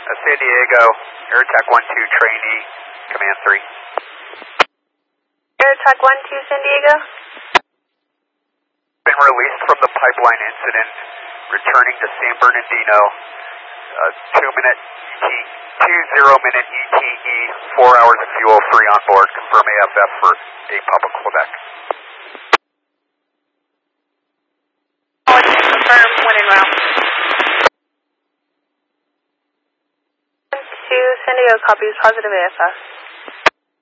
San Diego, AirTech 12 trainee, command 3. AirTech 12 San Diego? Been released from the pipeline incident, returning to San Bernardino, 2-minute ETE, 4 hours of fuel free on board. Confirm AFF for A Papa Quebec. Confirm when en route. 12 San Diego copies, positive AFF.